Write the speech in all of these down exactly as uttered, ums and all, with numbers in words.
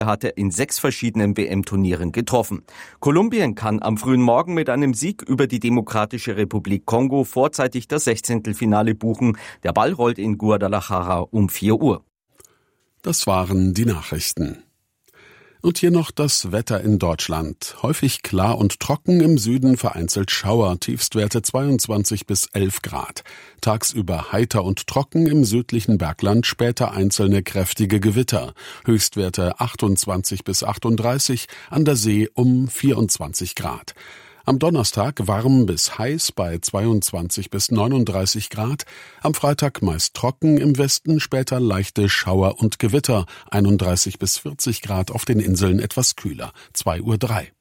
hat er in sechs verschiedenen W M-Turnieren getroffen. Kolumbien kann am frühen Morgen mit einem Sieg über die Demokratische Republik Kongo vorzeitig das Sechzehntelfinale buchen. Der Ball rollt in Guadalajara um vier Uhr. Das waren die Nachrichten. Und hier noch das Wetter in Deutschland. Häufig klar und trocken, im Süden vereinzelt Schauer, Tiefstwerte zweiundzwanzig bis elf Grad. Tagsüber heiter und trocken, im südlichen Bergland später einzelne kräftige Gewitter. Höchstwerte achtundzwanzig bis achtunddreißig, an der See um vierundzwanzig Grad. Am Donnerstag warm bis heiß bei zweiundzwanzig bis neununddreißig Grad. Am Freitag meist trocken, im Westen später leichte Schauer und Gewitter. einunddreißig bis vierzig Grad, auf den Inseln etwas kühler. zwei Uhr drei.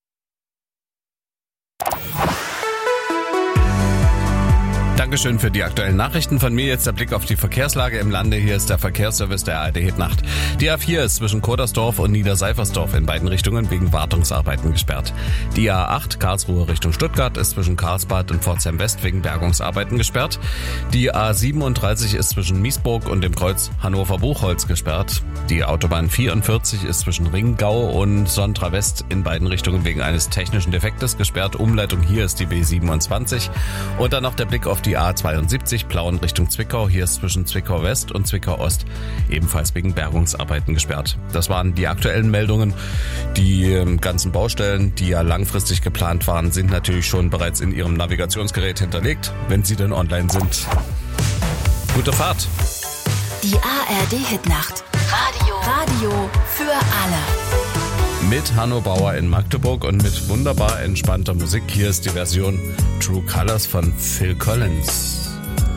Dankeschön für die aktuellen Nachrichten. Von mir jetzt der Blick auf die Verkehrslage im Lande. Hier ist der Verkehrsservice der A R D Hitnacht. Die A vier ist zwischen Kodersdorf und Niederseifersdorf in beiden Richtungen wegen Wartungsarbeiten gesperrt. Die A acht Karlsruhe Richtung Stuttgart ist zwischen Karlsbad und Pforzheim West wegen Bergungsarbeiten gesperrt. Die A siebenunddreißig ist zwischen Miesburg und dem Kreuz Hannover-Buchholz gesperrt. Die Autobahn vierundvierzig ist zwischen Ringgau und Sontra West in beiden Richtungen wegen eines technischen Defektes gesperrt. Umleitung hier ist die B siebenundzwanzig. Und dann noch der Blick auf die A zweiundsiebzig Plauen Richtung Zwickau. Hier ist zwischen Zwickau West und Zwickau Ost ebenfalls wegen Bergungsarbeiten gesperrt. Das waren die aktuellen Meldungen. Die ganzen Baustellen, die ja langfristig geplant waren, sind natürlich schon bereits in Ihrem Navigationsgerät hinterlegt, wenn sie denn online sind. Gute Fahrt! Die A R D Hitnacht. Radio. Radio für alle. Mit Hanno Bauer in Magdeburg und mit wunderbar entspannter Musik. Hier ist die Version True Colors von Phil Collins.